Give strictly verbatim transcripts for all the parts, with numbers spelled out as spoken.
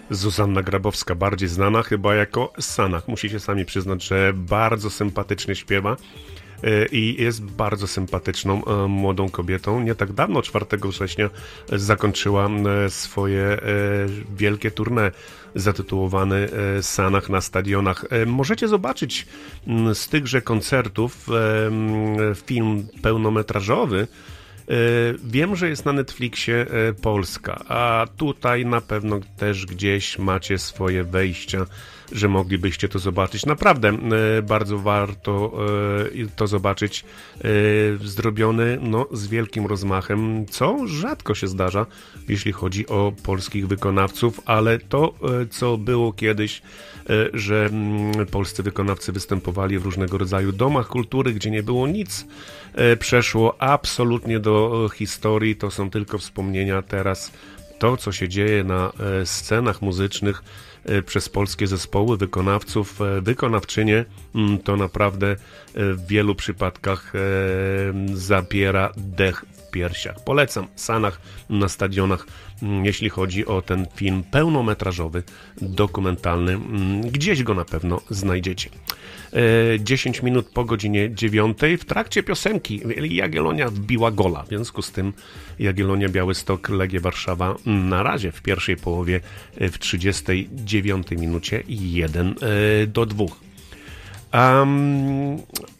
Zuzanna Grabowska, bardziej znana chyba jako Sanach. Musicie sami przyznać, że bardzo sympatycznie śpiewa i jest bardzo sympatyczną młodą kobietą. Nie tak dawno, czwartego września, zakończyła swoje wielkie tournée zatytułowane Sanach na stadionach. Możecie zobaczyć z tychże koncertów film pełnometrażowy. Wiem, że jest na Netflixie Polska, a tutaj na pewno też gdzieś macie swoje wejścia, że moglibyście to zobaczyć. Naprawdę bardzo warto to zobaczyć. Zrobiony no, z wielkim rozmachem, co rzadko się zdarza, jeśli chodzi o polskich wykonawców, ale to, co było kiedyś, że polscy wykonawcy występowali w różnego rodzaju domach kultury, gdzie nie było nic, przeszło absolutnie do historii. To są tylko wspomnienia. Teraz to, co się dzieje na scenach muzycznych przez polskie zespoły, wykonawców, wykonawczynie, to naprawdę w wielu przypadkach zabiera dech w piersiach. Polecam Sanach na stadionach, jeśli chodzi o ten film pełnometrażowy, dokumentalny. Gdzieś go na pewno znajdziecie. dziesięć minut po godzinie dziewiątej w trakcie piosenki Jagiellonia wbiła gola. W związku z tym Jagiellonia Białystok, Legia Warszawa na razie w pierwszej połowie w trzydziestej dziewiątej minucie jeden do dwóch. Um,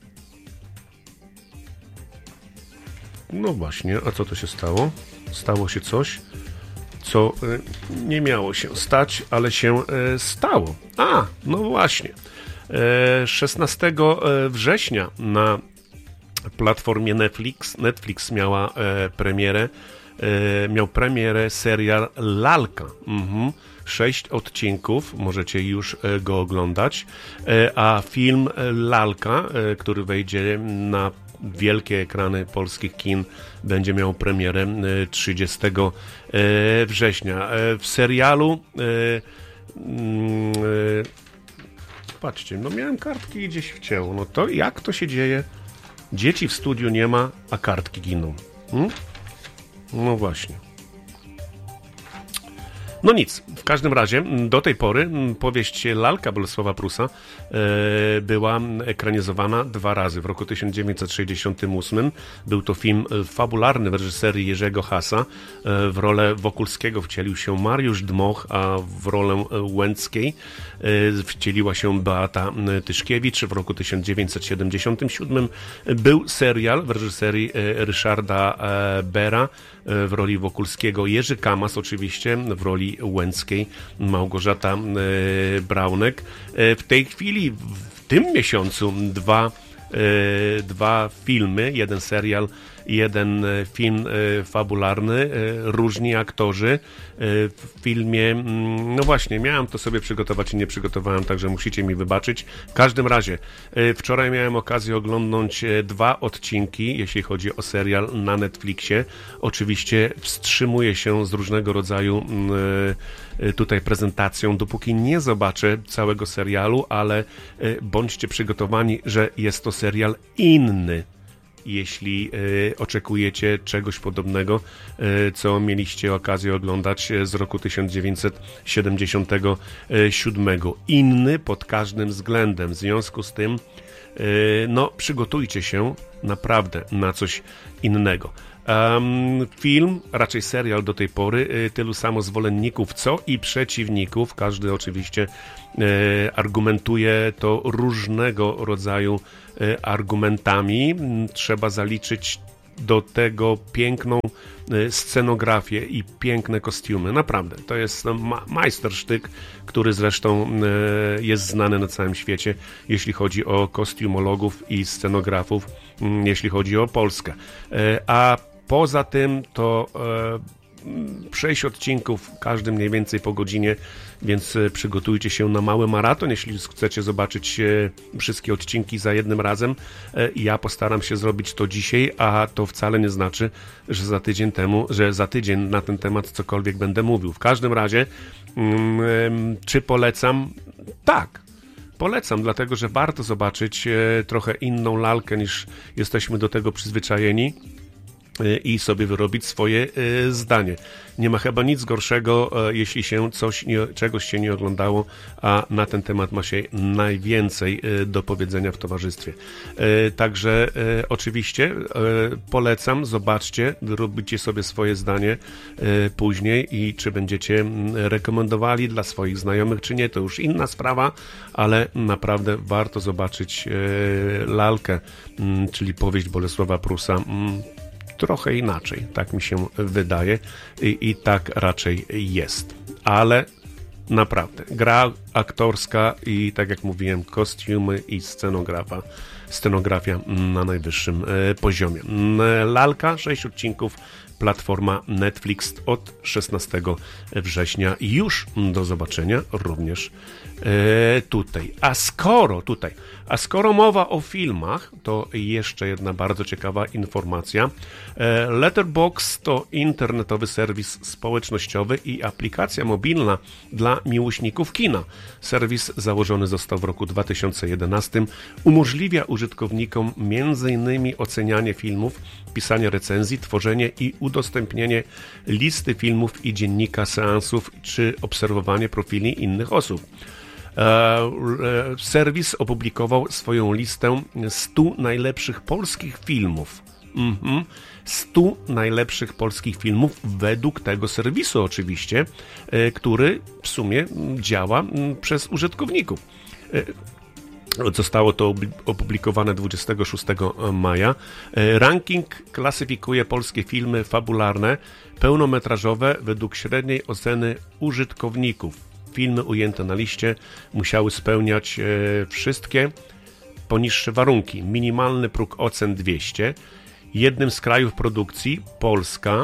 no właśnie, a co to się stało? Stało się coś, co nie miało się stać, ale się stało. A, no właśnie. szesnastego września na platformie Netflix Netflix miała premierę miał premierę serial Lalka. Mhm. Sześć odcinków, możecie już go oglądać, a film Lalka, który wejdzie na wielkie ekrany polskich kin, będzie miał premierę trzydziestego września. W serialu patrzcie, no miałem kartki i gdzieś wcięło. No to jak to się dzieje? Dzieci w studiu nie ma, a kartki giną. Hmm? No właśnie. No nic, w każdym razie do tej pory powieść Lalka Bolesława Prusa e, była ekranizowana dwa razy. W roku tysiąc dziewięćset sześćdziesiątym ósmym był to film fabularny w reżyserii Jerzego Hasa. E, w rolę Wokulskiego wcielił się Mariusz Dmoch, a w rolę Łęckiej e, wcieliła się Beata Tyszkiewicz. W roku tysiąc dziewięćset siedemdziesiątym siódmym był serial w reżyserii e, Ryszarda e, Bera. W roli Wokulskiego Jerzy Kamas, oczywiście w roli Łęckiej Małgorzata e, Braunek. E, w tej chwili, w tym miesiącu dwa, e, dwa filmy, jeden serial, jeden film e, fabularny, e, różni aktorzy. E, w filmie, no właśnie, miałem to sobie przygotować i nie przygotowałem, także musicie mi wybaczyć. W każdym razie, e, wczoraj miałem okazję oglądnąć e, dwa odcinki, jeśli chodzi o serial na Netflixie. Oczywiście wstrzymuję się z różnego rodzaju e, tutaj prezentacją, dopóki nie zobaczę całego serialu, ale e, bądźcie przygotowani, że jest to serial inny. Jeśli y, oczekujecie czegoś podobnego, y, co mieliście okazję oglądać z roku tysiąc dziewięćset siedemdziesiątego siódmego. Inny pod każdym względem. W związku z tym y, no, przygotujcie się naprawdę na coś innego. Um, film, raczej serial do tej pory, y, tylu samo zwolenników, co i przeciwników. Każdy oczywiście y, argumentuje to różnego rodzaju y, argumentami. Trzeba zaliczyć do tego piękną y, scenografię i piękne kostiumy. Naprawdę, to jest ma- majstersztyk, który zresztą y, jest znany na całym świecie, jeśli chodzi o kostiumologów i scenografów, y, jeśli chodzi o Polskę. Y, a poza tym to e, sześć odcinków, każdy mniej więcej po godzinie, więc e, przygotujcie się na mały maraton, jeśli chcecie zobaczyć e, wszystkie odcinki za jednym razem. E, ja postaram się zrobić to dzisiaj, a to wcale nie znaczy, że za tydzień temu, że za tydzień na ten temat cokolwiek będę mówił. W każdym razie, mm, e, czy polecam? Tak. Polecam, dlatego że warto zobaczyć e, trochę inną lalkę, niż jesteśmy do tego przyzwyczajeni. i sobie wyrobić swoje zdanie. Nie ma chyba nic gorszego, jeśli się coś nie, czegoś się nie oglądało, a na ten temat ma się najwięcej do powiedzenia w towarzystwie. Także oczywiście polecam, zobaczcie, wyrobicie sobie swoje zdanie później i czy będziecie rekomendowali dla swoich znajomych, czy nie, to już inna sprawa, ale naprawdę warto zobaczyć lalkę, czyli powieść Bolesława Prusa, trochę inaczej, tak mi się wydaje i, i tak raczej jest, ale naprawdę, gra aktorska i tak jak mówiłem, kostiumy i scenografa, scenografia na najwyższym poziomie. Lalka, sześć odcinków, platforma Netflix od szesnastego września. Już do zobaczenia również e, tutaj. A skoro tutaj, a skoro mowa o filmach, to jeszcze jedna bardzo ciekawa informacja. E, Letterboxd to internetowy serwis społecznościowy i aplikacja mobilna dla miłośników kina. Serwis założony został w roku dwa tysiące jedenastym. Umożliwia użytkownikom między innymi ocenianie filmów, pisanie recenzji, tworzenie i udostępnienie listy filmów i dziennika seansów, czy obserwowanie profili innych osób. Serwis opublikował swoją listę stu najlepszych polskich filmów. Mhm. stu najlepszych polskich filmów według tego serwisu oczywiście, który w sumie działa przez użytkowników. Zostało to opublikowane dwudziestego szóstego maja. Ranking klasyfikuje polskie filmy fabularne, pełnometrażowe według średniej oceny użytkowników. Filmy ujęte na liście musiały spełniać wszystkie poniższe warunki. Minimalny próg ocen dwieście. Jednym z krajów produkcji Polska.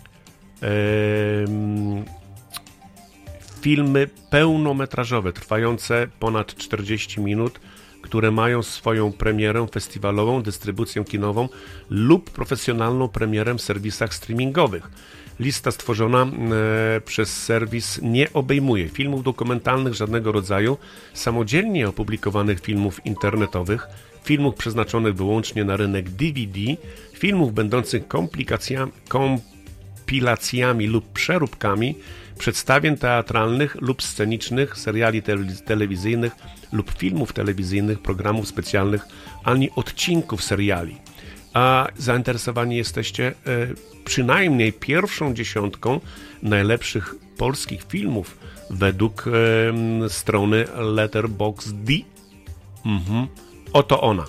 Filmy pełnometrażowe trwające ponad czterdzieści minut, które mają swoją premierę festiwalową, dystrybucję kinową lub profesjonalną premierę w serwisach streamingowych. Lista stworzona e, przez serwis nie obejmuje filmów dokumentalnych żadnego rodzaju, samodzielnie opublikowanych filmów internetowych, filmów przeznaczonych wyłącznie na rynek D V D, filmów będących komplikacjami, kompilacjami lub przeróbkami, przedstawień teatralnych lub scenicznych, seriali telewizyjnych lub filmów telewizyjnych, programów specjalnych, ani odcinków seriali. A zainteresowani jesteście e, przynajmniej pierwszą dziesiątką najlepszych polskich filmów według e, strony Letterboxd. Mhm. Oto ona.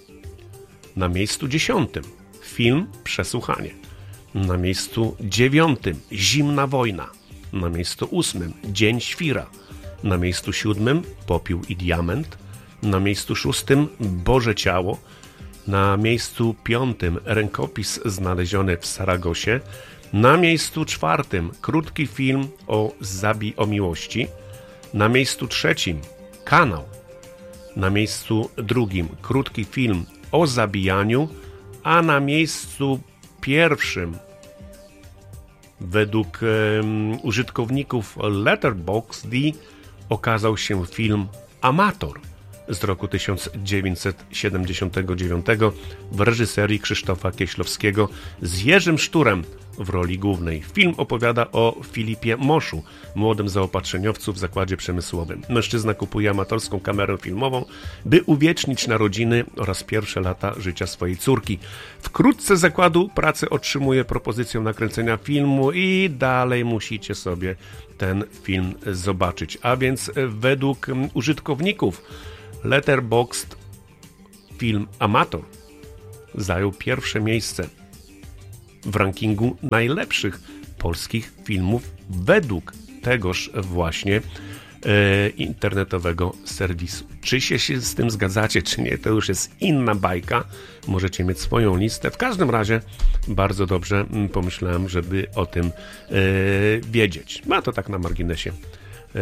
Na miejscu dziesiątym film Przesłuchanie. Na miejscu dziewiątym Zimna wojna. Na miejscu ósmym Dzień świra. Na miejscu siódmym Popiół i diament. Na miejscu szóstym Boże ciało. Na miejscu piątym Rękopis znaleziony w Saragosie. Na miejscu czwartym krótki film o zabi o miłości. Na miejscu trzecim Kanał. Na miejscu drugim krótki film o zabijaniu, a na miejscu pierwszym według um, użytkowników Letterboxd okazał się film Amator z roku tysiąc dziewięćset siedemdziesiątego dziewiątego w reżyserii Krzysztofa Kieślowskiego z Jerzym Szturem w roli głównej. Film opowiada o Filipie Moszu, młodym zaopatrzeniowcu w zakładzie przemysłowym. Mężczyzna kupuje amatorską kamerę filmową, by uwiecznić narodziny oraz pierwsze lata życia swojej córki. Wkrótce z zakładu pracy otrzymuje propozycję nakręcenia filmu i dalej musicie sobie ten film zobaczyć. A więc według użytkowników Letterboxd film Amator zajął pierwsze miejsce w rankingu najlepszych polskich filmów według tegoż właśnie e, internetowego serwisu. Czy się, się z tym zgadzacie, czy nie, to już jest inna bajka. Możecie mieć swoją listę. W każdym razie bardzo dobrze pomyślałem, żeby o tym e, wiedzieć. Ma to tak na marginesie. E,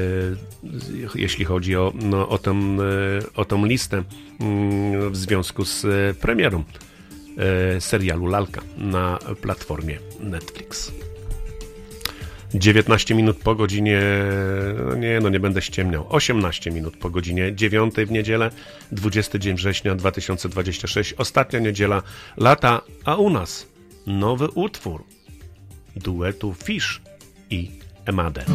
jeśli chodzi o, no, o, tą, e, o tą listę m, w związku z e, premierą e, serialu Lalka na platformie Netflix. dziewiętnaście minut po godzinie, no nie, no nie będę ściemniał, osiemnaście minut po godzinie dziewiątej w niedzielę, dwudziesty dzień września dwa tysiące dwudziesty szósty, ostatnia niedziela lata, a u nas nowy utwór duetu Fish i Emadę.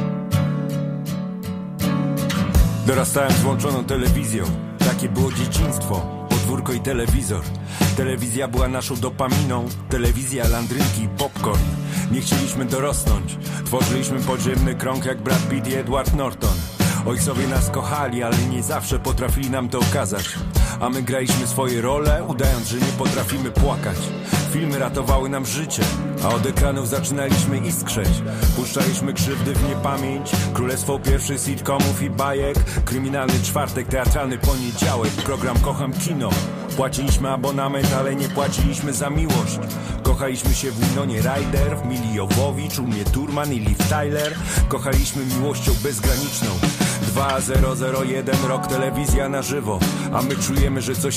Dorastałem z włączoną telewizją, takie było dzieciństwo, podwórko i telewizor. Telewizja była naszą dopaminą, telewizja, landrynki i popcorn. Nie chcieliśmy dorosnąć, tworzyliśmy podziemny krąg jak Brad Pitt i Edward Norton. Ojcowie nas kochali, ale nie zawsze potrafili nam to okazać. A my graliśmy swoje role, udając, że nie potrafimy płakać. Filmy ratowały nam życie, a od ekranów zaczynaliśmy iskrzeć. Puszczaliśmy krzywdy w niepamięć, królestwo pierwszych sitcomów i bajek. Kryminalny czwartek, teatralny poniedziałek, program Kocham Kino. Płaciliśmy abonament, ale nie płaciliśmy za miłość. Kochaliśmy się w Winonie Ryder, w Mili Jowowicz, u mnie Turman i Liv Tyler. Kochaliśmy miłością bezgraniczną. dwa zero zero jeden rok, telewizja na żywo, a my czujemy, że coś